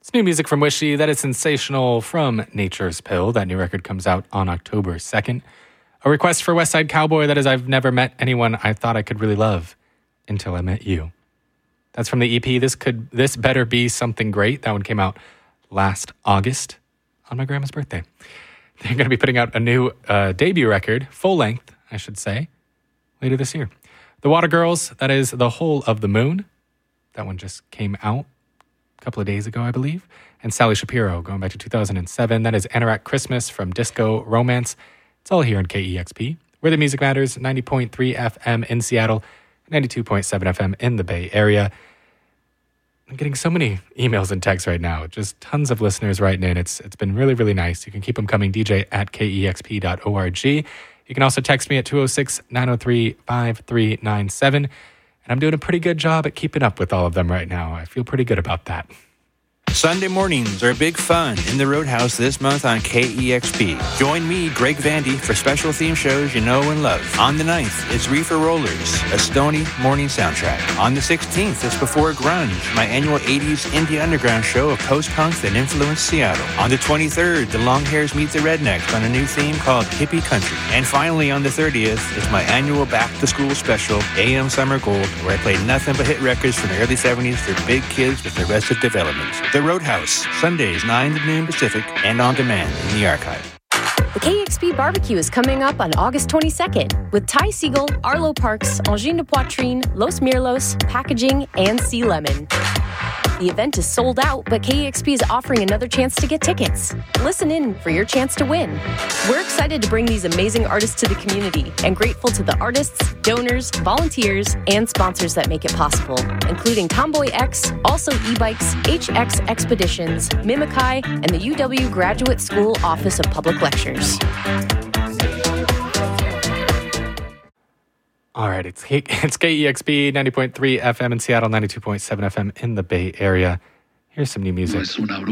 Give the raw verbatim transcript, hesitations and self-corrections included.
It's new music from Wishy. That is Sensational from Nature's Pill. That new record comes out on October second. A request for West Side Cowboy. That is I've never met anyone I thought I could really love until I met you. That's from the E P. This could, this better be something great. That one came out last August on my grandma's birthday. They're going to be putting out a new uh, debut record, full length, I should say, later this year. The Water Girls. That is The Whole of the Moon. That one just came out a couple of days ago, I believe. And Sally Shapiro, going back to two thousand seven. That is Anorak Christmas from Disco Romance. It's all here on K E X P, where the music matters. ninety point three F M in Seattle, ninety-two point seven F M in the Bay Area. I'm getting so many emails and texts right now. Just tons of listeners writing in. It's It's been really, really nice. You can keep them coming, D J at K E X P dot org. You can also text me at two oh six, nine oh three, five three nine seven. And I'm doing a pretty good job at keeping up with all of them right now. I feel pretty good about that. Sunday mornings are big fun in the Roadhouse this month on K E X P. Join me, Greg Vandy, for special theme shows you know and love. On the ninth, it's Reefer Rollers, a Stony morning soundtrack. On the sixteenth, it's Before Grunge, my annual eighties indie underground show of post-punk that influenced Seattle. On the twenty-third, the Longhairs meet the Rednecks on a new theme called Hippie Country. And finally, on the thirtieth, it's my annual back-to-school special, A M Summer Gold, where I play nothing but hit records from the early seventies for big kids with Arrested Development. The Roadhouse, Sundays nine to noon Pacific, and on demand in the archive. The K E X P barbecue is coming up on August twenty-second with Ty Siegel, Arlo Parks, Angine de Poitrine, Los Mirlos, Packaging, and Sea Lemon. The event is sold out, but K E X P is offering another chance to get tickets. Listen in for your chance to win. We're excited to bring these amazing artists to the community and grateful to the artists, donors, volunteers, and sponsors that make it possible, including Tomboy X, Also E-Bikes, H X Expeditions, Mimikai, and the U W Graduate School Office of Public Lectures. All right, it's, it's K E X P, ninety point three F M in Seattle, ninety-two point seven F M in the Bay Area. Here's some new music.